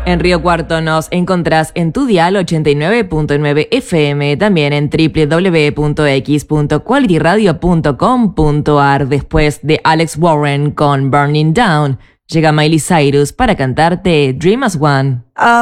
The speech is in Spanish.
En Río Cuarto nos encontrás en tu dial 89.9 FM, también en www.x.qualityradio.com.ar. Después de Alex Warren con Burning Down, llega Miley Cyrus para cantarte Dream as One.